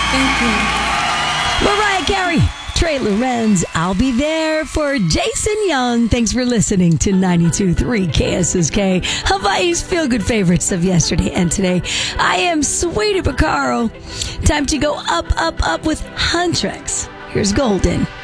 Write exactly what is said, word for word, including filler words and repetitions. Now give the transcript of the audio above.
Thank you. Mariah Carey, Trey Lorenz, I'll be there for Jason Young. Thanks for listening to ninety-two point three K S S K, Hawaii's feel-good favorites of yesterday and today. I am Sweetie Picaro. Time to go up, up, up with Huntrix. Here's Golden.